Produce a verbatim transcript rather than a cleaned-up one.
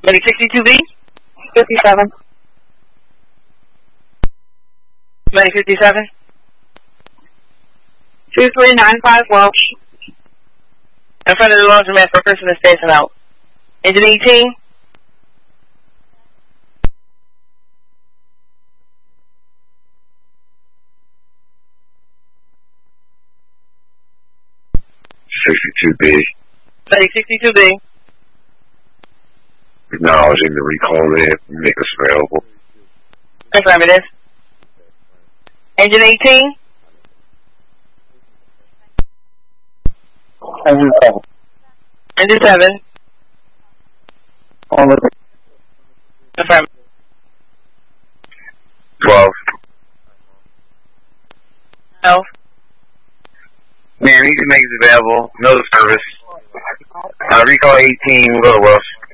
Medic sixty-two B? fifty-seven. Medic fifty-seven? two three nine five Welsh. In front of the laundromat for person that's passing out. Engine eighteen? sixty-two B. Medic sixty-two B? Acknowledging the recall there. Make us available. Affirmative. Engine eighteen? Engine seven. Engine seven? All of it. Affirmative. twelve. twelve? Man, he can make us available. No service. Uh, recall eighteen. We'll go to Welsh.